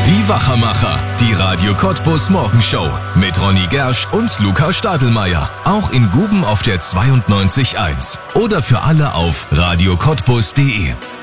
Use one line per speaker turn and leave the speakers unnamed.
Die Wachermacher, die Radio Cottbus Morgenshow mit Ronny Gersch und Lukas Stadelmeier. Auch in Guben auf der 92.1 oder für alle auf radiocottbus.de.